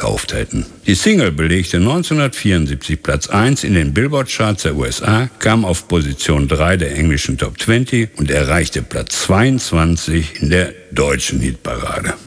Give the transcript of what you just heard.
verkauft hätten. Die Single belegte 1974 Platz 1 in den Billboard-Charts der USA, kam auf Position 3 der englischen Top 20 und erreichte Platz 22 in der deutschen Hitparade.